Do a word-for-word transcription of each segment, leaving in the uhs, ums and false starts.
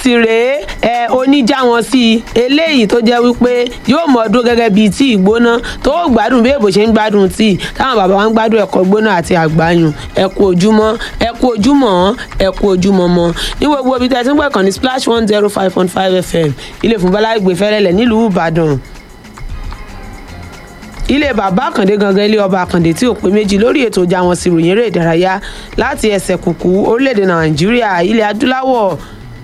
sì rèé ẹ oníjà wọn sí eléyìí tó jẹ́ wípé yóò mọ̀ ọdún gẹ́gẹ́ bíi tí ìgbóná tó gbádùn bí èbò ṣe ń gbádùn tí táwọn bàbá wa ń gbádùn ẹ̀kọ́ gbóná àti àgbáyùn ẹ kú ojúmọ́ ẹ kú ojúmọ́ ẹ kú ojúmọ́ mọ́ ní gbogbo ibi tí ẹ ti ń gbọ́ ìkànnì Splash one zero five point five F M ilé fún bọ́lá ìgbé fẹ́lẹ́lẹ̀ nílùú Ìbàdàn ilé bàbá àkàndé gangan ilé ọba àkàndé tí ò pé méjì lórí ètò ìjà wọn sí ròyìn eré ìdárayá láti ẹsẹ̀ kùkú orílẹ̀-èdè Nàìjíríà ilẹ̀ adúláwọ̀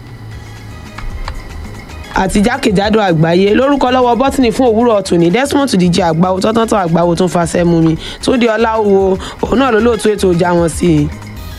àti jákèjádò àgbáyé lórúkọ lọ́wọ́ bọ́tìnì fún òwúrọ̀ tòní Desmond díje àgbáwo tọ́tọ́tọ́ àgbáwo tún fàṣẹ mú mi Túndé Ọláwò òun náà ló lóòótọ́ ètò ìjà wọn sí i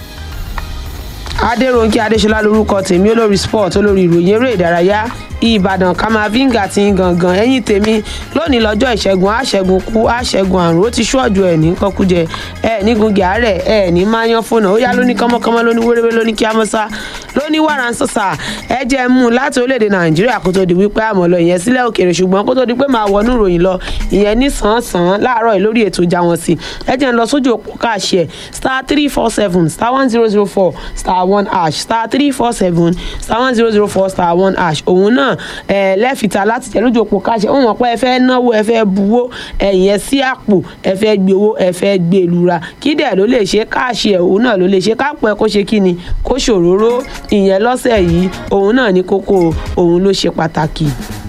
Adérónkè Adéṣọlá lórúkọ tèmi olórí sport olórí ìròyìn eré ìdárayá Ìbàdàn kamavinga ti ń gangan ẹ̀yìn tèmi lónìí lọ́jọ́ ìṣẹ́gun àṣẹ́gun kú àṣẹ́gun àrùn ó ti ṣọ́ọ̀jù ẹ̀ ní kọ́kújẹ ẹ̀ ní gungi àárẹ̀ ẹ̀ ní máyán fónà ó yá lóní kọ́mọkọ́mọ lóní wéréwé lóní kíámọ́sá lóní wàràǹsọ̀sà ẹ jẹ́ mú láti orílẹ̀-èdè Nàìjíríà kó tó di wípé àmọ́ lọ ìyẹn sílẹ̀ òkèèrè ṣùgbọ́n kó tó di pé máa wọnú ìròyìn lọ ìyẹn ní sàn-án láàárọ̀ yìí lórí ètò ìjà wọn sí ẹ jẹ́ ń lọ sójú òpó káàṣì ẹ̀ star three four seven star one zero zero four star one hash star three four seven star one zero zero four star one hash òun náà ẹ lẹ́fìtà láti jẹ́ lójú òpó káṣẹ́ òun mọ̀ pé ẹ fẹ́ náwó ẹ fẹ́ buwó ẹ̀yìn ẹ sí àpò ẹ fẹ́ gbé owó ẹ fẹ́ gbé lura kí dẹ̀ ló lè ṣe káàṣì ẹ̀ òun náà ló lè ṣe káàpọ̀ ẹ kó ṣe kí ni kó ṣòróró ìyẹn lọ́sẹ̀ yìí òun náà ní kókó òun ló ṣe pàtàkì.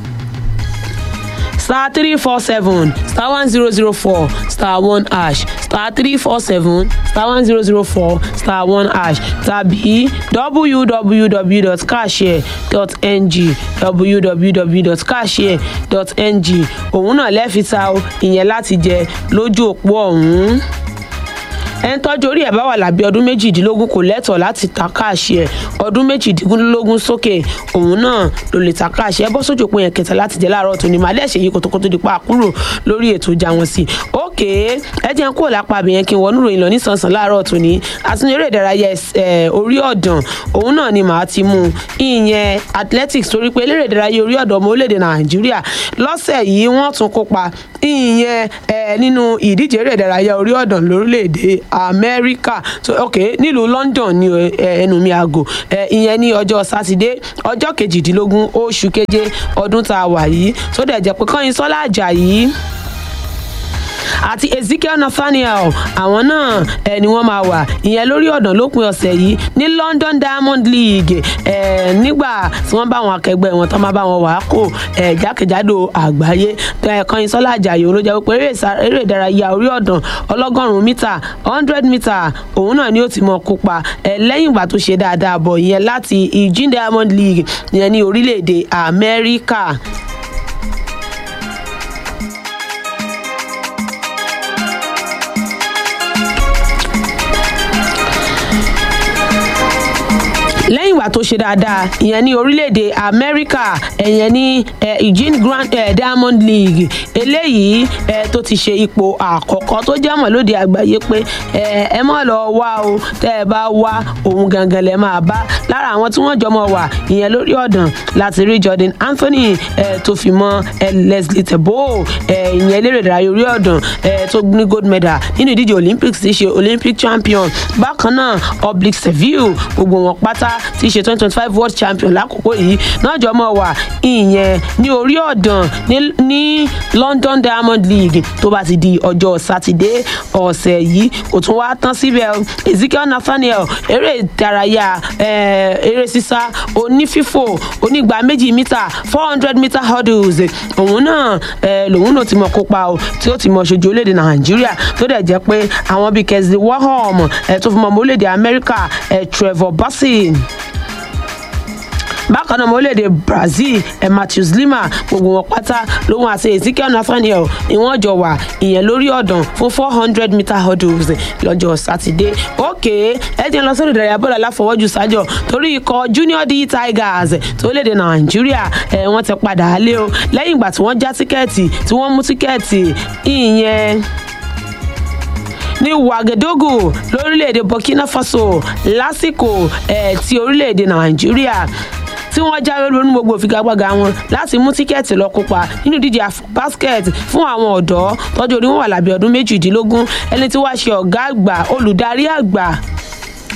Star three four seven star one zero zero four star one hash star three four seven star one zero zero four star one hash tàbí w w w dot cashare dot n g w w w dot cashare dot n g òun náà lẹ́fìtà ìyẹn láti jẹ lójú òpó ọ̀hún ẹni tọ́jú orí ẹ̀ bá wà lábẹ́ ọdún méjìdínlógún kò lẹ́tọ̀ọ́ láti ta káàṣì ẹ̀ ọdún méjìdínlógún sókè òun náà ló lè ta káàṣì ẹ̀ bọ́ sójú òpin yẹn kẹta láti jẹ́ láàárọ̀ tó ní màá lẹ́sẹ̀ yìí kótókótó di pa kúrò lórí ètò ìjà wọn sí. ókè ẹ jẹ́ kó lápá abìyẹn kí n wọnú ròyìn lọ nísànsán láàárọ̀ tó ní àtúnyẹ eré ìdárayá orí ọ̀dàn òun náà ni màá ti mú ìyẹn athletics torí pé eléré ìdárayá orí ọ̀dàn ọmọ orílẹ̀-èdè Nàìjíríà lọ́sẹ̀ yìí wọ́n tún kópa ìyẹn nínú ìdíje eré ìdárayá orí ọ̀dàn lórílẹ̀-èdè Amẹ́ríkà so ok nílùú London ní ẹnu mi àgò ìyẹn ní ọjọ́ sátidé ọjọ́ kejìdínlógún oṣù keje ọdún tá a wà yìí tó dẹ̀ jẹ́ pé Kọ́yìnsọ́lá Àjàyí àti Ezekiel Nathaniel àwọn náà ẹ ni wọ́n máa wà ìyẹn lórí ọ̀dàn lópin ọ̀sẹ̀ yìí ní London Diamond League ẹ nígbà tí wọ́n bá àwọn akẹgbẹ́ wọn tán máa bá wọn wà á kó ẹ jákèjádò àgbáyé Kọ́yìnsọ́lá Àjàyí òun ló jẹ́ pé eré ìdárayá orí ọ̀dàn ọlọ́gọ́rùn-ún mítà hundred mítà òun náà ni ó ti mọ kópa ẹ lẹ́yìn ìgbà tó ṣe dáadáa bọ̀ ìyẹn láti Eugene Diamond League ìyẹn ní orílẹ̀-èdè Amẹ́ríkà. lẹ́yìn ìgbà tó ṣe dáadáa ìyẹn ní orílẹ̀-èdè Amẹ́ríkà ẹ̀yẹn ní Eugene Grand Diamond League eléyìí tó ti ṣe ipò àkọ́kọ́ tó jẹ́ mọ̀ lóde àgbáyé pé ẹ mọ̀ lọ wá o tẹ́ ẹ bá wá òun gangan lẹ máa bá lára àwọn tí wọ́n jọmọ wà ìyẹn lórí ọ̀dàn láti rí Jordan Anthony tó fi mọ́ Leslie Tebo ìyẹn eléré ìdárayá orí ọ̀dàn tó ní gold medal nínú ìdíje Olympics ti ṣe Olympic champion bákan náà Oblique Seville gbogbo wọn pátá tí í ṣe twenty twenty five world champion lákòókò yìí náà jọ mọ́ wà ìyẹn ní orí ọ̀dàn ní London Diamond League tó bá ti di ọjọ́ sátidé ọ̀sẹ̀ yìí kò tún wá tán síbẹ̀ Ezekiel Nathaniel eré ìdárayá eré sísá onífífò onígbà méjì mítà four hundred meter hurdles òun náà lòun náà ti mọ̀ kópa o tí ó ti mọ̀ ṣojú orílẹ̀-èdè Nàìjíríà tó dẹ̀ jẹ́ pé àwọn bíi Kelsey Wahom tó fi mọ̀ ọmọ orílẹ̀-èdè Amẹ́ríkà Trevor Bassin bákan náà ọmọlédè Brazil Matheus Lima gbogbo wọn pátá lòun àti Ezekiel Nathaniel ni wọ́n jọ wà ìyẹn lórí ọ̀dàn fún four hundred meter hurdles lọ́jọ́ sátidé. òkè ẹ jẹ́ lọ sórí ìdárayá bọ́ọ̀lù aláfọwọ́jù sájọ torí ikọ̀ Junior D Tigers tó lédè Nàìjíríà ẹ̀ wọ́n ti padà lé o lẹ́yìn ìgbà tí wọ́n já tíkẹ́ẹ̀tì tí wọ́n mú tíkẹ́ẹ̀tì ìyẹn ní Ouagadougou lórílẹ̀‐èdè Burkina Faso lásìkò ẹ̀ ti orílẹ̀‐èdè Nàìjíríà tí wọ́n jáwé lónú gbogbo ìfigagbága wọn láti mú tíkẹ́ẹ̀tì lọ kópa nínú ìdíje basket fún àwọn ọ̀dọ́ tọ́jú orí wọn wà lábẹ́ ọdún méjìdínlógún ẹni tí wàá ṣe ọ̀gá àgbà olùdarí àgbà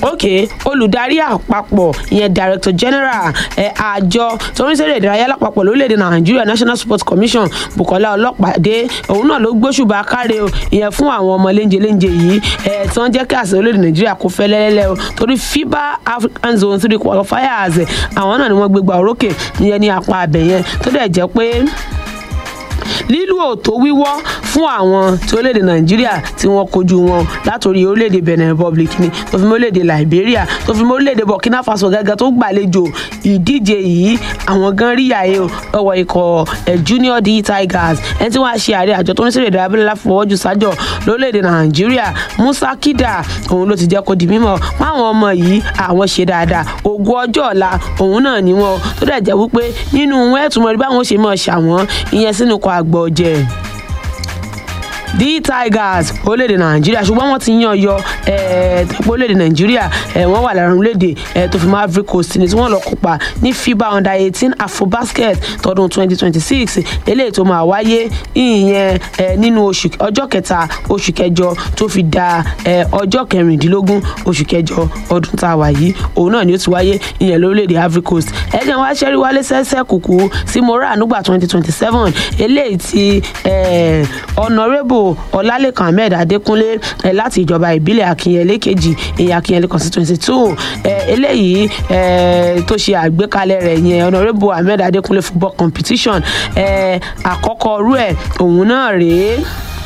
ok olùdarí àpapọ̀ ìyẹn director general ẹ̀ àjọ tó ń ṣeré ìdárayá lápapọ̀ lórílẹ̀‐èdè nàìjíríà national sports commission bukola ọlọ́pàdé òun náà ló gbóṣùbà káre o ìyẹn fún àwọn ọmọ léńjeléńje yìí ẹ̀ tí wọ́n jẹ́ kí àṣẹ orílẹ̀‐èdè nàìjíríà kó fẹ́ lẹ́lẹ́lẹ́ o torí fiba african zone three qualifiers àwọn náà ni wọ́n gbégbá orókè ìyẹn ní apá abẹ̀yẹn tó dẹ̀ jẹ́ pé lílù òtó wíwọ́ fún àwọn tí orílẹ̀-èdè nàìjíríà tí wọ́n kojú wọn látòrí orílẹ̀-èdè benin republic ni tó fi mọ́ orílẹ̀-èdè liberia tó fi mọ́ orílẹ̀-èdè burkina faso gẹ́gẹ́ tó gbàlejò ìdíje yìí àwọn gan rí àyè ọwọ́ ikọ̀ junior d tigers ẹni tí wọ́n á ṣe ààrẹ àjọ tó ń ṣeré ìdárayá abẹ́lẹ́ láfọwọ́jù sájọ lórílẹ̀-èdè nàìjíríà musa kida òun ló ti jẹ́ kó di mímọ̀ páwọn ọmọ yìí àwọn ṣe dáadáa ògùn ọjọ́ ọ̀la òun náà ni wọn tó dẹ̀ jẹ́ wípé nínú wọn ẹ̀tùmọ̀ rí báwọn ṣe mọ̀ ṣàwọn ìyẹn sínú kọ àgbọ̀jẹ̀ the tigers orílẹ̀-èdè nàìjíríà ṣùgbọ́n wọ́n ti yan yọ orílẹ̀-èdè nàìjíríà wọ́n wà lára orílẹ̀-èdè tó fi mọ́ Ivory Coast ní tí wọ́n lọ kópa ní fiba under eighteen afrobasket tọdún twenty twenty six eléyìí tó máa wáyé ìyẹn nínú oṣù ọjọ́ kẹta oṣù kẹjọ tó fi da ọjọ́ kẹrìndínlógún oṣù kẹjọ ọdún tá a wà yìí òun náà ni ó ti wáyé ìyẹn lórílẹ̀-èdè Ivory Coast ẹ̀jẹ̀ wá ṣẹ́rí wálé sẹ́sẹ́ kùkù sí mora nígbà twenty twenty seven eléyìí ti honourable ọlálẹ́kan ahmed adékúnlé ẹ láti ìjọba ìbílẹ̀ akínyẹlé kejì ìyẹn akínyẹlé constituency two ẹ eléyìí ẹ tó ṣe àgbékalẹ̀ rẹ̀ yẹn honourable ahmed adékúnlé football competition ẹ àkọ́kọ́ rú ẹ̀ òun náà rèé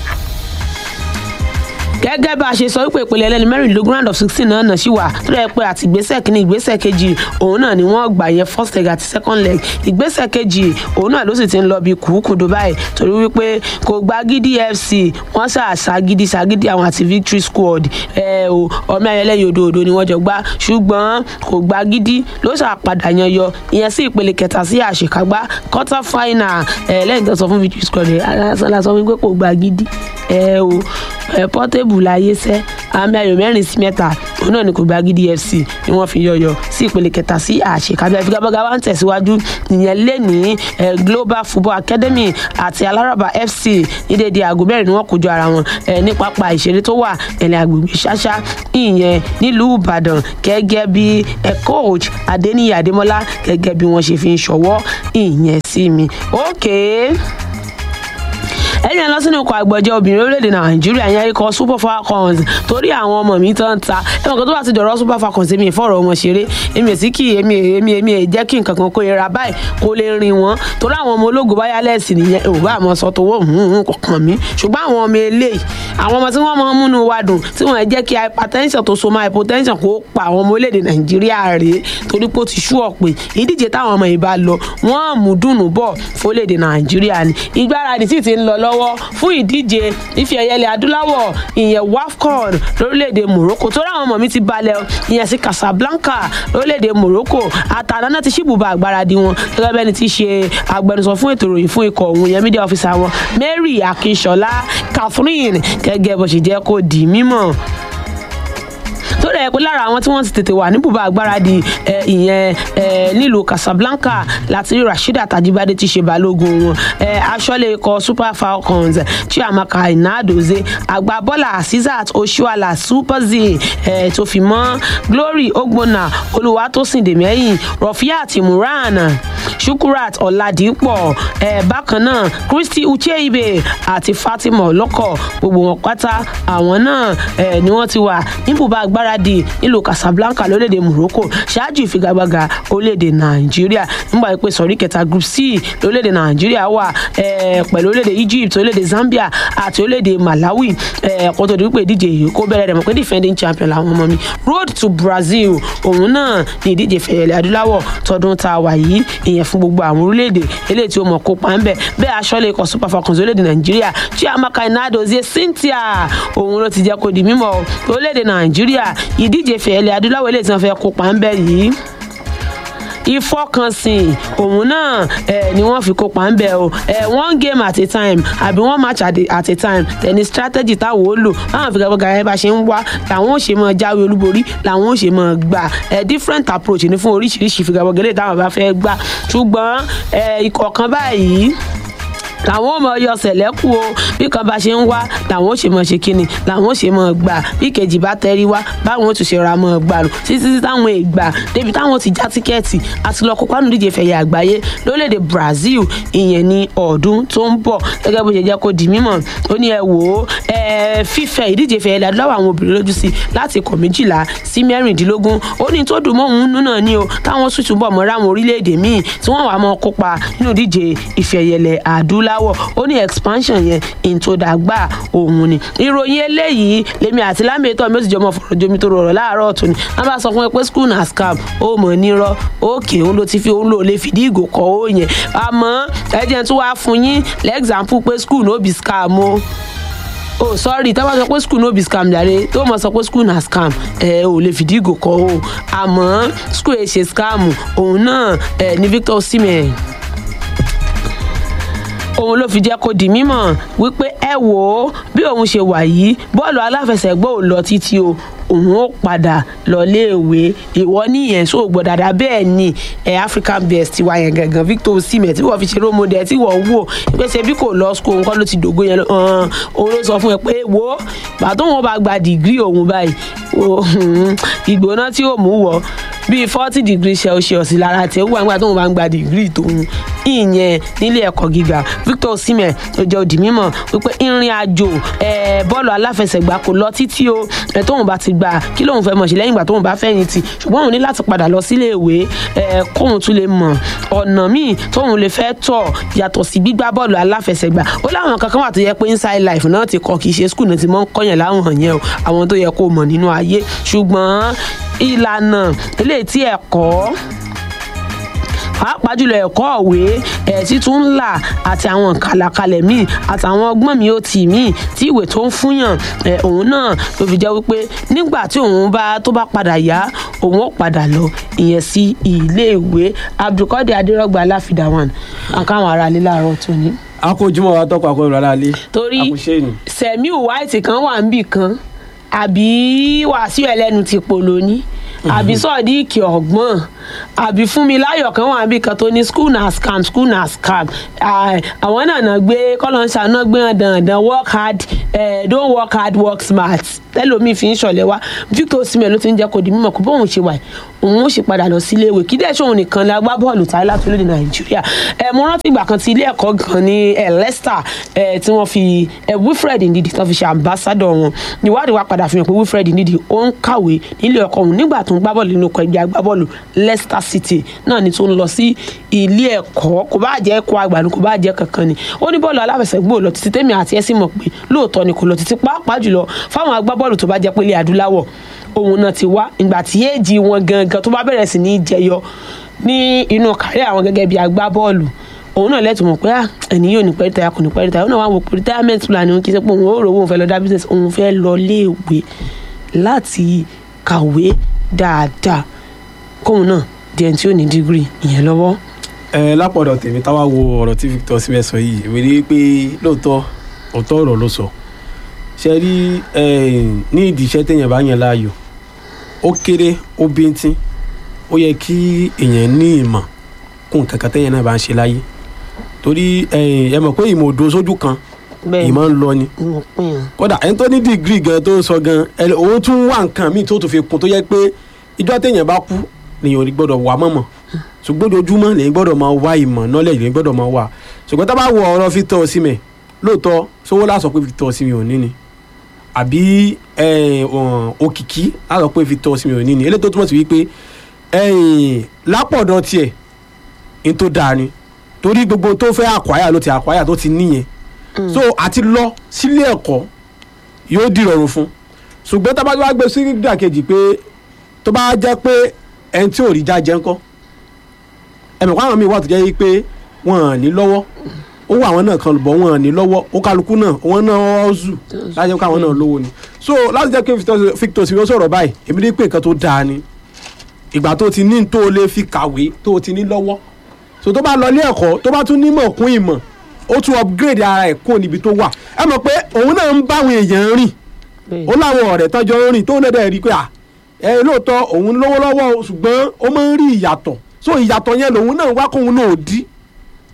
gẹ́gẹ́ bá a ṣe sọ wípé ìpele ẹlẹ́ni mẹ́rìnlélógún round of sixteen náà náà ṣì wà tó rẹ̀ pé àti ìgbésẹ̀ kínní ìgbésẹ̀ kejì òun náà ni wọ́n gbà yẹn first leg àti second leg ìgbésẹ̀ kejì òun náà ló sì ti ń lọ bí kùkùdù báyìí torí wípé kò gba gidi f c wọ́n ṣáà ṣàgídí ṣàgídí àwọn àti victory squad ẹ o ọmọ ayẹlẹ́yìn odòdó ni wọ́n jọ gbá ṣùgbọ́n kò gba gidi ló ṣàpadà yan yọ ìyẹn sí ìpele kẹta sí àṣekágbá quarter final ẹ lẹ́yìn tó sọ fún victory squad ẹ aláṣọlá sọ wípé kò gba gidi ẹ o ẹ portable láyé sẹ́ àmì ayò mẹ́rin sí mẹ́ta òun náà ni kò gba gidi f c ni wọ́n fi yọyọ sí ìpele kẹta sí àṣekágbá ìfigagbága wa ń tẹ̀síwájú ìyẹn lẹ́ni global football academy àti aláràbà f c ní dédé aago mẹ́rin ni wọ́n kojú ara wọn ní pápá ìṣeré tó wà ẹ̀lẹ́ agbègbè ṣáṣá ìyẹn nílùú ìbàdàn gẹ́gẹ́ bí coach adéníyì adémọ́lá gẹ́gẹ́ bí wọ́n ṣe fi ń ṣọwọ́ ìyẹn sí mi. okay ẹ̀yìn ẹ̀ lọ sínú ikọ̀ àgbọ̀jẹ̀ obìnrin orílẹ̀-èdè nàìjíríà yẹn ikọ̀ super falcons torí àwọn ọmọ mi tán ta ẹ̀wọ̀n kan tó bá ti dọ̀rọ̀ super falcons èmi ìfọ̀rọ̀ wọn ṣeré èmi èsì kì èmi èmi èmi ẹ̀ jẹ́ kí nǹkan kan kó yẹra báyìí kó lè rin wọn torí àwọn ọmọ ológun báyà lẹ́sìn nìyẹn ò bá àmọ́ sọ tówó kọ̀ọ̀kan mi ṣùgbọ́n àwọn ọmọ eléyìí àwọn ọmọ tí wọ́n máa ń múnú wa dùn tí wọ́n jẹ́ kí hypertension tó so mọ́ hypotension kó pa àwọn ọmọ orílẹ̀-èdè nàìjíríà rèé torí pé ó ti sú ọ̀pẹ ìdíje táwọn ọmọ yìí bá lọ wọ́n mú dùnú bọ̀ fún orílẹ̀-èdè nàìjíríà ni ìgbáradì sì ti ń lọ lọ́wọ́ fún ìdíje ife ẹ̀yẹ ilẹ̀ adúláwọ̀ ìyẹn wafcon lórílẹ̀‐èdè morocco tó ráwọn ọmọ mi ti balẹ̀ ìyẹn sí casablanca lórílẹ̀‐èdè morocco àtàná náà ti ṣíbùbà àgbáradì wọn gẹ́gẹ́ bẹ́ni ti ṣe agbẹnusọ fún ètò ìròyìn fún ikọ̀ òun yẹn media officer wọn mary akínṣọlá catherine gẹ́gẹ́ bó ṣe jẹ́ kó di mímọ̀ tó rẹ̀ pé lára àwọn tí wọ́n ti tètè wà ní bùbá àgbáradì ìyẹn nílùú Casablanca láti rí Rasheedat Ajibade ti ṣe balógun wọn aṣọ́lé ikọ̀ Super Falcons Chiamaka Inadozie agbábọ́là Asisat Oshuala Super Z tó fi mọ́ Glory Ogbonna Olúwatósìn Dèmẹ́yìn Rafiat Imran Shukurat Ọ̀làdìpọ̀ bákan náà Christy Ucheibe àti Fatima Ọlọ́kọ̀ gbogbo wọn pátá àwọn náà ni wọ́n ti wà ní bùbá àgbáradì nílùú Casablanca lórílẹ̀‐èdè Morocco ṣáájú ìfigagbága orílẹ̀‐èdè Nàìjíríà nígbà pé sọ̀rí kẹta group C lórílẹ̀‐èdè Nàìjíríà wà pẹ̀lú orílẹ̀‐èdè Egypt orílẹ̀‐èdè Zambia àti orílẹ̀‐èdè Malawi kó tó di wípé ìdíje yìí kó bẹ̀rẹ̀ rẹ̀ mọ̀ pé defending champion làwọn ọmọ mi road to Brazil òun náà ní ìdíje fẹ̀yẹ̀lẹ̀ adúláwọ̀ tọdún tá a wà yìí ìyẹn fún gbogbo àwọn orílẹ̀‐èdè eléyìí tí ó mọ̀ kópa ń bẹ̀ bẹ́ẹ̀ aṣọ́lé ikọ̀ Super Falcons orílẹ̀‐èdè Nàìjíríà Chiamaka Inadozie Cynthia òun ló ti jẹ́ kó di mímọ̀ orílẹ̀‐èdè Nàìjíríà ìdíje fẹ̀yẹ̀lẹ̀ adúláwọ̀ eléyìí tí wọ́n fẹ́ kópa ń bẹ̀ yìí ìfọkànsìn òun náà ẹ ni wọ́n fi kópa ń bẹ̀ o ẹ one game at a time àbí one match at a time tẹni strategy táwọn ó lò báwọn figagbága yẹn bá ṣe ń wá làwọn ò ṣe máa jáwé olúborí làwọn ò ṣe máa gbà ẹ different approach ní fún oríṣiríṣi figagbága eléyìí táwọn bá fẹ́ gbà ṣùgbọ́n ẹ ìkọ̀ọ̀kan báyìí làwọn ò mọ yọ sẹ̀lẹ́kù o bí kan bá ṣe ń wá làwọn ò ṣe mọ̀ ṣe kíni làwọn ò ṣe mọ̀ gbà bí kejì bá tẹrí wá báwọn ò tún ṣe ra mọ̀ gbà lò títí táwọn ègbà débi táwọn ti já tíkẹ́ẹ̀tì àti lọ kópa nínú ìdíje fẹ̀yẹ àgbáyé lórílẹ̀‐èdè Brazil ìyẹn ní ọdún tó ń bọ̀ gẹ́gẹ́ bó ṣe jẹ́ kó di mímọ̀ ó ní ẹ wò ó fífẹ́ ìdíje fẹ̀yẹ adúláwọ̀ àwọn obìnrin lójú sí láti kọ̀ méjìlá sí mẹ́rìndínlógún ó ní tó dùn mọ́ òun nínú náà ni o táwọn sì túbọ̀ mọ́ra àwọn orílẹ̀-èdè míì tí wọ́n wà mọ́ kópa nínú ìdíje ìfẹ̀yẹlẹ̀ adúláwọ̀ ó ní expansion yẹn ìtòdàgbà òun ni ìròyìn eléyìí lèmi àti lámìtọ́ mi ó sì jọmọ fọ̀rọ̀ jomi tó rọrọ̀ láàárọ̀ ọ̀tún ni wọ́n bá sọ fún ẹ pé school na scam ó mọ̀ nírọ́ òkè òun ló ti fi òun lò lè fìdí ìgò kọ́ ó yẹn àmọ́ ẹ̀jẹ̀ tún wá fún yín lẹ́gzàmpù pé school no be scam o oh sorry tá bá sọ pé school no be scam jàre tó mọ̀ sọ pé school na scam ẹ ò lè fìdí ìgò kọ́ o àmọ́ school ẹ̀ ṣe scam òun náà ẹ̀ ní Victor Osimhen òun ló fi jẹ́ kó di mímọ̀ wípé ẹ wò ó bí òun ṣe wà yìí bọ́ọ̀lù aláfẹsẹ̀gbá ò lọ títí o òun ó padà lọ léèwé ìwọ nìyẹn sóò gbọ́ dáadáa bẹ́ẹ̀ ni ẹ̀ African best ti wá yẹn gangan Victor Osimhen tí wọ́n fi ṣe rómọdé tí wọ́n wò ìpèsè bí kò lọ school nǹkan ló ti dògbò yẹn òun ló sọ fún ẹ pé wò ó bàtọ́ wọn bá gba dìgírì òun báyìí ìgbóná tí ò mú wọ bíi forty degree celsius lára tẹ̀ wọ́n àgbà tóun bá ń gba dìgírì tóun ìyẹn nílé ẹ̀kọ́ gíga Victor Osimhen ló jẹ́ òdì mímọ̀ wípé ìrìn àjò bọ́ọ̀lù aláfẹsẹ̀gbá kò lọ títí o tóun bá ti gbà kí lóun fẹ́ mọ̀ ṣe lẹ́yìn ìgbà tóun bá fẹ̀yìntì ṣùgbọ́n òun ní láti padà lọ sílé ìwé kóun tún lè mọ̀ ọ̀nà míì tóun lè fẹ́ tọ̀ yàtọ̀ sí gbígbá bọ́ọ̀lù aláfẹsẹ̀gbá ó láwọn kankan wà tó yẹ pé inside life náà ti kọ́ kì í ṣe school náà ti mọ́ ń kọ́yàn láwọn yẹn o àwọn tó yẹ kó mọ̀ nínú ayé ṣùgbọ́n ìlànà eléyìí tí ẹ̀kọ́ pàápàá jùlọ ẹ̀kọ́ òwe ẹ̀ títún ńlá àti àwọn kàlàkalẹ̀ míì àtàwọn ọgbọ́n mi ó tì míì tí ìwé tó ń fúnyàn ẹ̀ òun náà ló fi jẹ́ wípé nígbà tí òun bá tó bá padà yá òun ó padà lọ ìyẹn sí iléèwé Abdulkadir Adérọ̀gbà Aláfidàwọn àkàwọn ará ilé láàárọ̀ tó ní. akójúmọ́ wa tọ́kọ̀ àkọ́ ìrọ̀lá alẹ́ torí Sẹ̀míù White kan wà níbì kan àbí Wàsíù Ẹlẹ́nu ti polo ní àbí Sodiq ọgbọ́n àbí Fúnmiláyọ̀ kan wà níbi kan tó ní school na scam school na scam àwọn náà náà gbé kọ́lọ́ńṣà náà gbé hàn dandan work hard uh, don't work hard work smart tẹ́lómi fi ń ṣọ̀lẹ̀ wá Victor Osimhen ló ti ń jẹ́ kó di mímọ̀ kó bóun ṣe wà òun ó ṣe padà lọ sí iléèwé kí dẹ́ ṣóun nìkan la gbá bọ́ọ̀lù táyé láti orílẹ̀ Nàìjíríà ẹ̀ mo rántí ìgbà kan ti ilé ẹ̀kọ́ kan ní Leicester tí wọ́n fi Wilfred Ndidi tó fi ṣe ambassador wọn ìwádìí wa padà fi hàn pé Wilfred Ndidi ó ń kàwé nílé ẹ̀kọ́ òun nígbà tó ń gbá bọ́ọ̀lù nínú ọkọ̀ ẹgbẹ́ agbábọ́ọ̀lù Leicester City náà ni tó ń lọ sí ilé ẹ̀kọ́ kò bá jẹ́ ẹ̀kọ́ àgbàánu kò bá jẹ́ kankan ni ó ní bọ́ọ̀lù aláfẹsẹ̀gbá ò lọ títí tèmi àti ẹ̀ sì mọ̀ pé lóòótọ́ ni kò lọ títí pàápàá jùlọ fáwọn agbábọ́ọ̀lù tó bá jẹ́ pé ilé adúláwọ̀ òun náà ti wá ìgbà tí éèjì wọn gangan tó bá bẹ̀rẹ̀ sí ní jẹyọ ní inú kárí àwọn gẹ́gẹ́ bí agbábọ́ọ̀lù òun náà lẹ́tùmọ̀ pé ẹni yóò ní pẹ́ rìtáyà kò ní pẹ́ rìtáyà òun náà wà wò pé retirement plan òun kì í ṣe pé òun ó rò òun fẹ́ lọ dá business òun fẹ́ lọ léèwé láti kàwé dáadáa kóun náà di ẹni tí ó ní dígírì ìyẹn lọ́wọ́. ẹ lápọ̀dọ̀ tèmi táwa wo ọ̀rọ̀ tí Victor Osimhen sọ yìí èmi rí i pé lóòótọ́ òótọ́ ọ̀rọ̀ ló sọ ṣe rí ní ìdí iṣẹ́ téèyàn bá yàn láàyò ó kéré ó bíntín ó yẹ kí èèyàn ní ìmọ̀ kún kankan téèyàn náà bá ń ṣe láyé torí ẹ mọ̀ pé ìmọ̀ òdo sójú kan ìmọ̀ ń lọ ni kódà ẹni tó ní dìgírì gan tó sọ gan òun tún wà nǹkan míì tó tún fi kún tó yẹ pé ìjọ téèyàn bá kú lèèyàn ò ní gbọ́dọ̀ wà mọ̀mọ̀ ṣùgbọ́n ojoojúmọ́ lèèyàn gbọ́dọ̀ máa wá ìmọ̀ knowledge lèèyàn gbọ́dọ̀ máa wà ṣùgbọ́n tá bá wọ ọ̀rọ̀ Victor Osimhen lóòótọ́ sówó lásọ pé Victor Osimhen ò ní ni àbí òkìkí lásọ pé Victor Osimhen ò ní ni eléyìí tó túmọ̀ sí wípé lápọ̀dọ̀ tiẹ̀ ní tó dáa ni torí gbogbo tó fẹ́ àkwáyà ló ti àkwáyà tó ti níyẹn so àti lọ sílé ẹ̀kọ́ yóò dìrọ̀rùn fún ṣùgbọ́n tá bá wá gbé sí ìdàkejì pé tó bá jẹ́ pé ẹni tí ò rí jájẹ ńkọ́ ẹ̀mí kó àwọn míì wà tó jẹ́ pé wọ́n ní lọ́wọ́ ó wà àwọn náà kan bọ̀ wọ́n ní lọ́wọ́ ó kálukú náà wọ́n náà ọ̀zù láti jẹ́ pé àwọn náà lówó ni so láti jẹ́ pé Victor Osimhen sọ̀rọ̀ báyìí èmi rí pé nǹkan tó dáa ni ìgbà tó ti ní tó lè fi kàwé tó ti ní lọ́wọ́ so tó bá lọ ilé ẹ̀kọ́ tó bá tún nímọ̀ kún ìmọ̀ ó tún upgrade ara ẹ̀ kó níbi tó wà ẹ mọ̀ pé òun náà ń báwọn èèyàn rìn ó láwọn ọ̀rẹ́ tọ́jọ́ rìn tó náà dẹ̀ rí pé à ẹ lóòótọ́ òun lówó lọ́wọ́ ṣùgbọ́n ó máa ń rí ìyàtọ̀ so ìyàtọ̀ yẹn lòun náà wá kóun náà dí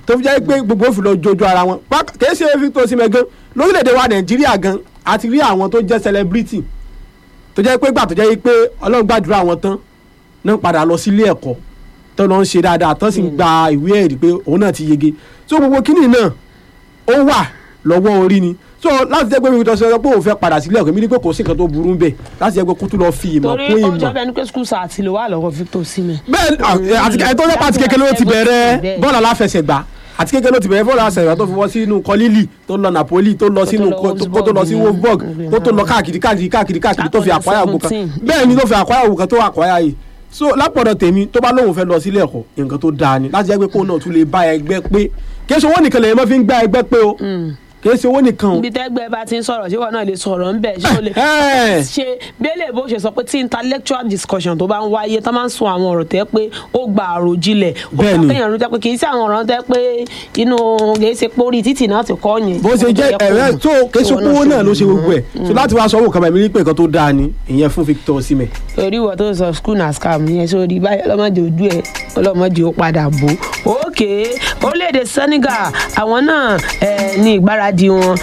tó fi jẹ́ pé gbogbo òfin lọ jojú ara wọn kì í ṣe Victor Osimhen gan lórílẹ̀‐èdè wa Nàìjíríà gan àti rí àwọn tó jẹ́ celebrity tó jẹ́ pé gbà tó jẹ́ pé Ọlọ́run gbàdúrà wọn tán náà padà lọ sílé ẹ̀kọ́ tó lọ ń ṣe dáadáa tó sì ń gba ìwé ẹ̀rí pé òun náà ti yege so gbogbo kíní náà ó wà lọ́wọ́ orí ni so láti jẹ́ pé mi tó sọ pé òun fẹ́ padà sílé ẹ̀kọ́ mi ní pé kò sí nǹkan tó burú bẹ́ẹ̀ láti jẹ́ pé kó tún lọ fi ìmọ̀ kún ìmọ̀. torí ọjọ́ bẹ́ẹ̀ ni pé school sáà ti lè wà lọ́wọ́ Victor Osimhen. bẹ́ẹ̀ àti ẹ̀tọ́ nípa àti kékeré ló ti bẹ̀rẹ̀ bọ́ọ̀lù aláfẹsẹ̀gbá àti kékeré ló ti bẹ̀rẹ̀ bọ́ọ̀lù aláfẹsẹ̀gbá tó fi wọ́ sínú kọ́lílì tó lọ Napoli tó lọ sínú kó tó lọ sí Wolfsburg tó tó lọ káàkiri káàkiri káàkiri káàkiri tó fi àkwáyà gbò kan bẹ́ẹ̀ ni tó fi àkwáyà gbò kan tó àkwáyà yìí so lápọ̀dọ̀ tèmi tó bá lóun fẹ́ lọ sílé ẹ̀kọ́ nǹkan tó dáa ni láti jẹ́ pé kóun náà tún lè bá ẹgbẹ́ pé kí ṣe owó nìkan lèyìn máa fi ń gbá ẹgbẹ́ pé o kì í ṣe owó nìkan o. ibi tẹ́gbẹ́ bá ti ń sọ̀rọ̀ ṣé wọn náà lè sọ̀rọ̀ ń bẹ̀ ṣé o lè ṣe bẹ́lẹ̀ bó ṣe sọ pé tí intellectual discussion tó bá ń wáyé tó máa ń sọ àwọn ọ̀rọ̀ tẹ́ pé ó gba àròjinlẹ̀ ó bá kéèyàn rú tẹ́ pé kì í ṣe àwọn ọ̀rọ̀ tẹ́ pé inú kì í ṣe pé orí títì náà ti kọ́ yẹn. bó ṣe jẹ́ ẹ̀rẹ́ tó kì í ṣe owó náà ló ṣe gbogbo ẹ̀ so láti wá sọ owó kan bá mi ní pé nǹkan tó dáa ni ìyẹn fún Victor Osimhen. torí wọ́n tó sọ school na scam yẹn sórí báyìí ọlọ́mọdé ojú ẹ̀ ọlọ́mọdé ó padà bò ókè orílẹ̀-èdè Senegal àwọn náà ní ìgbáradì wọn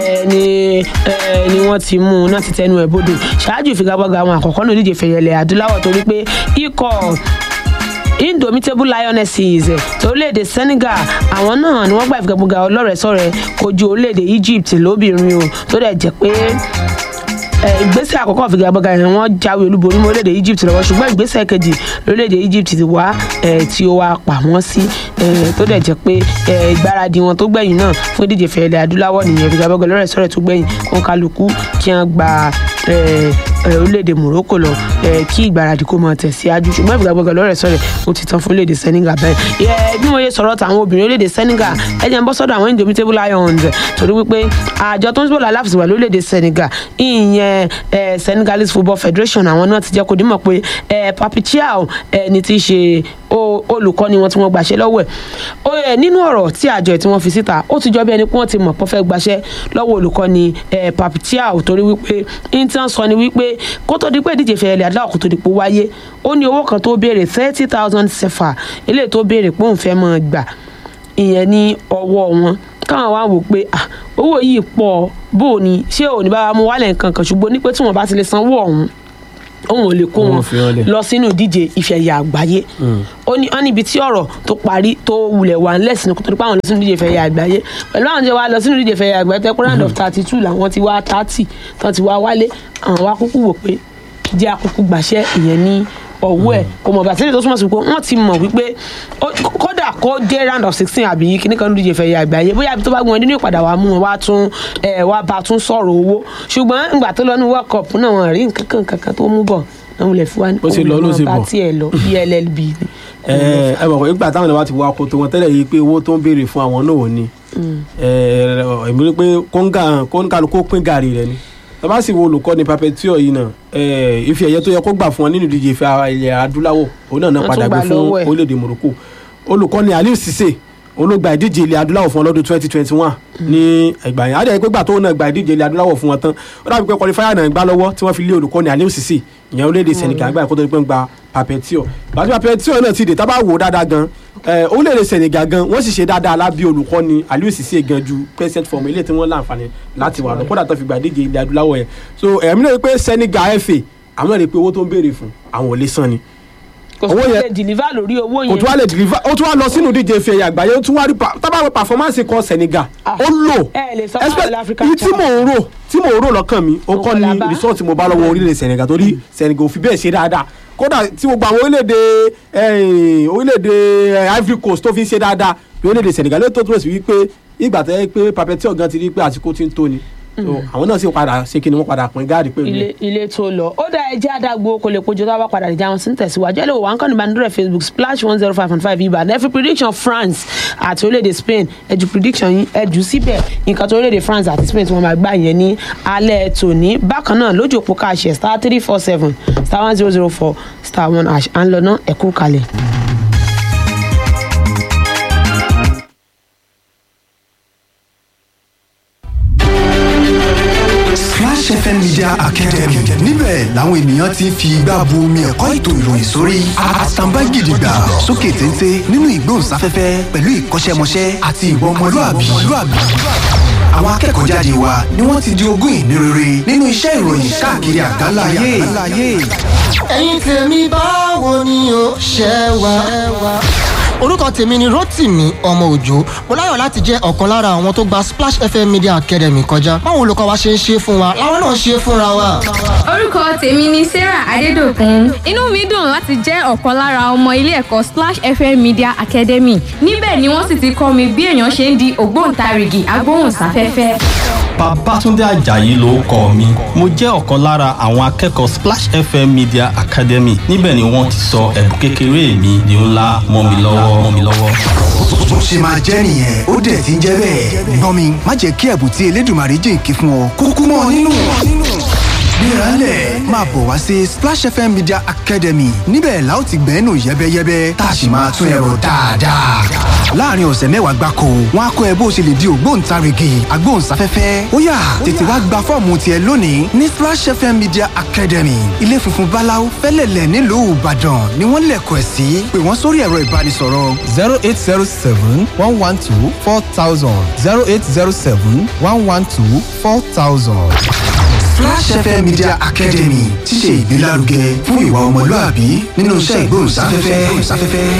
ni ni wọ́n ti mú un náà ti tẹnu ẹ̀ bodò ṣáájú ìfigagbága àwọn àkọ́kọ́ náà díje fẹ̀yẹ̀lẹ̀ adúláwọ̀ torí pé ikọ̀ Indomitable Lionesses torílẹ̀-èdè Senegal àwọn náà ni wọ́n gba ìfigagbága ọlọ́rẹ̀ẹ́sọ̀rẹ́ kojú orílẹ̀-èdè Egypt lóbìnrin o tó dẹ̀ jẹ́ pé ìgbésẹ̀ àkọ́kọ́ ìfigagbága yẹn wọ́n jáwé olúborí mọ́ orílẹ̀-èdè Egypt lọ́wọ́ ṣùgbọ́n ìgbésẹ̀ kejì lórílẹ̀-èdè Egypt ti wá tí ó wá pa wọ́n sí tó dẹ̀ jẹ́ pé ìgbáradì wọn tó gbẹ̀yìn náà fún ìdíje fẹ̀yẹ̀lẹ̀ adúláwọ̀ nìyẹn ìfigagbága ọlọ́rẹ̀ẹ́sọ̀rẹ́ tó gbẹ̀yìn kó kálukú kí wọ́n gba orílẹ̀-èdè Morocco lọ kí ìgbáradì kó máa tẹ̀síwájú ṣùgbọ́n ìfigagbága ọlọ́rẹ̀ẹ́sọ̀rẹ́ ó ti tán fún orílẹ̀-èdè Senegal bẹ́ẹ̀ bí wọ́n yẹ sọ̀rọ̀ tàwọn obìnrin orílẹ̀-èdè Senegal ẹ jẹ́ ń bọ́ sọ́dọ̀ àwọn Indomitable Lions torí wípé àjọ tó ń sọ̀rọ̀ aláfẹsẹ̀wà lórílẹ̀-èdè Senegal ìyẹn Senegalese Football Federation àwọn náà ti jẹ́ kó dímọ̀ pé Papi Thiaw ní ti ṣe olùkọ́ni wọn tí wọ́n gbàṣẹ́ lọ́wọ́ ẹ̀ nínú ọ̀rọ̀ tí àjọ tí wọ́n fi síta ó ti jọ bí ẹni pé wọ́n ti mọ̀ pé wọ́n fẹ́ gbàṣẹ́ lọ́wọ́ olùkọ́ni Papi Thiaw torí wípé intan sọ ni wípé kó tó di pé ìdíje fẹ̀yẹ̀lẹ̀ adúláwọ̀ kó tó di pé wáyé ó ní owó kan tó béèrè thirty thousand sefa eléyìí tó béèrè pé òun fẹ́ máa gbà ìyẹn ní ọwọ́ wọn káwọn wá wò pé owó yìí pọ̀ bó o ní ṣé òní bá wa mú wálẹ̀ nǹkan kan ṣùgbọ́n ní pé tí wọ́n bá ti lè sanwó ọ̀hún òun ò lè kó wọn lọ sínú ìdíje ìfẹ̀yà àgbáyé ó ní ọ́n níbi tí ọ̀rọ̀ tó parí tó wulẹ̀ wà ń lẹ̀sìn kó tó dípò àwọn lọ sínú ìdíje ìfẹ̀yà àgbáyé pẹ̀lú àwọn jẹ́ wá lọ sínú ìdíje ìfẹ̀yà àgbáyé tẹ́kọ̀ round of thirty two làwọn ti wá thirty tán ti wá wálé àwọn wá kúkú wò pé jẹ́ àkókò gbàṣẹ́ ìyẹn ní ọwọ́ ẹ̀ kò mọ̀ bàtí tó túmọ̀ sí pé wọ́n ti mọ̀ wípé kódà kó dé round of sixteen àbí kíní kan díje fẹ̀yẹ àgbáyé bóyá tó bá gbọ́n nínú ìpadà wà mú wọn wá tún ẹ̀ wá bá tún sọ̀rọ̀ owó ṣùgbọ́n ìgbà tó lọ ní world cup náà wọn rí nǹkan kankan tó mú bọ̀ náà wọ́n lè fi wá ní òun bá tiẹ̀ lọ bí L L B ni. ẹ ẹ mọ̀ pé ìgbà táwọn ìjọba ti wá kó tó wọn tẹ́lẹ̀ yìí pé owó tó ń béèrè fún àwọn náà ò ní èmi rí pé kóńkà kó pín gàrí rẹ ni tọ́ba sì wo olùkọ́ni Papi Thiaw yìí náà ife ẹ̀yẹ tó yẹ kó gbà fún wọn nínú ìdíje ìfẹ́ ilẹ̀ adúláwọ̀ òun náà náà padà gbé fún orílẹ̀-èdè Morocco olùkọ́ni Aliou Cissé olùgbà ìdíje ilẹ̀ adúláwọ̀ fún wọn lọ́dún twenty twenty one ní ẹgbà yẹn adé pé gbà tó náà gba ìdíje ilẹ̀ adúláwọ̀ fún wọn tán ó dàbí pé qualifier náà gbá lọ́wọ́ tí wọ́n fi lé olùkọ́ni Aliou Cissé ìyẹn orílẹ̀-èdè Senegal gbà kó tó di pé ń gba Papi Thiaw bàtí Papi Thiaw náà ti dé tábà wò dáadáa gan orílẹ̀-èdè Senegal gan wọ́n sì ṣe dáadáa lábí olùkọ́ni Aliou Cissé gan ju present form ilé tí wọ́n láǹfààní láti wà lọ kódà tó fi gba ìdíje ilẹ̀ adúláwọ̀ yẹn so ẹ̀mí náà rí pé Senegal F A àwọn rí pé owó tó ń béèrè fún àwọn ò lè san ni kò tún wá lè deliver lórí owó yẹn kò tún wá lè deliver ó tún wá lọ sínú díje ìfẹ́ àgbáyé ó tún wá rí tábàwọ̀ performance kan Senegal ó lò tí mò ń rò tí mò ń rò lọ́kàn mi ó kọ́ ni result mo bá lọ́wọ́ orílẹ̀ Senegal torí Senegal ò fi bẹ́ẹ̀ ṣe dáadáa kódà tí gbogbo àwọn orílẹ̀-èdè orílẹ̀-èdè Ivory Coast tó fi ń ṣe dáadáa bí orílẹ̀-èdè Senegal ló tó túmọ̀ sí wípé ìgbà tó yẹ pé Papi Thiaw gan ti rí pé àsìkò ti ń tó ni àwọn náà sì padà ṣe kí ni wọ́n padà pín gáàdì pẹ̀lú ilé ilé tó lọ ó dá ẹjẹ́ àdàgbò kò lè kojú tó bá padà ìjà wọn sí ń tẹ̀síwájú ẹ lè wò wá ń kàn ní ìbánidọ́rẹ̀ Facebook splash one zero five point five ibà every prediction France àti orílẹ̀-èdè Spain ẹ̀jú prediction yín ẹ̀jú síbẹ̀ nǹkan tó orílẹ̀-èdè France àti Spain tí wọ́n máa gbà yẹn ní alẹ́ tòní bákan náà lójú òpó káàṣẹ star three four seven star one zero zero four star one hash à ń lọ ná ẹ̀kú kalẹ̀. Splash Splash F M Media Academy. Níbẹ̀ làwọn ènìyàn ti ń fi igbá bu omi ẹ̀kọ́ ètò ìròyìn sórí àtàǹbá gidigba sókè téńté nínú ìgbóhùnsáfẹ́fẹ́ pẹ̀lú ìkọ́ṣẹ́mọṣẹ́ àti ìwà ọmọlúàbí. Àwọn akẹ́kọ̀ọ́ jáde wa ni wọ́n ti di ogún ìní rere nínú iṣẹ́ ìròyìn káàkiri àgbáńlá ayé. Ẹ̀yin tèmi báwo ni o ṣe wà? Orúkọ tèmi ni Rótìmí ọmọ Òjó. Mo láyọ̀ láti jẹ́ ọ̀kan lára àwọn tó gba Splash F M Media Academy kọjá. Báwo olùkọ́ wa ṣe ń ṣe fún wa làwọn náà ṣe fúnra wa. Orúkọ tèmi ni Sarah Adédòkun. Inú mi dùn láti jẹ́ ọ̀kan lára ọmọ ilé ẹ̀kọ́ Splash F M Media Academy. Níbẹ̀ ni wọ́n sì ti kọ́ mi bí èèyàn ṣe ń di ògbóǹtarìgì agbóhùnsáfẹ́fẹ́. Babátúndé Àjàyí lórúkọ mi. Mo jẹ́ ọ̀kan lára àwọn akẹ́kọ̀ọ́ Splash F M Media Academy. Níbẹ̀ ni wọ́n ti sọ ẹ̀bùn kékeré mi di ńlá mọ́ mi lọ́wọ́ mọ́ mi lọ́wọ́. Bó ṣe máa jẹ́ nìyẹn ó dẹ̀ ti ń jẹ́ bẹ́ẹ̀. Gbọ́n mi má jẹ́ kí ẹ̀bùn tí Elédùmarè jìnkí fún ọ kúkú mọ́ ọ nínú. Gbéralẹ̀ máa bọ̀ wá sí Splash F M Media Academy. Níbẹ̀ la ó ti gbẹ́nu yẹ́bẹ́yẹ́bẹ́ tá a sì máa tún ẹ̀rọ dáadáa. Láàárín ọ̀sẹ̀ mẹ́wàá gbáko, wọ́n á kọ́ ẹ bó ṣe lè di ògbóǹtarìgì agbóhùnsáfẹ́fẹ́. Ó yá tètè wá gba fọ́ọ̀mù tiẹ̀ lónìí ní Splash F M Media Academy. Ilé funfun báláú fẹ́lẹ̀lẹ̀ nílùú Ìbàdàn ni wọ́n lẹ̀kọ̀ ẹ̀ sí. Pè wọ́n sórí ẹ̀rọ ìbánisọ̀rọ̀ zero eight zero seven one one two four thousand zero eight zero seven one one two four thousand. Splash F M Media Academy ti ṣe ìgbélárugẹ fún ìwà ọmọlúàbí nínú iṣẹ́ ìgbóhùnsáfẹ́fẹ́.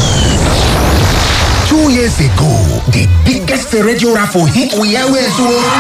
Two years ago, the biggest radio raffle hit we always won.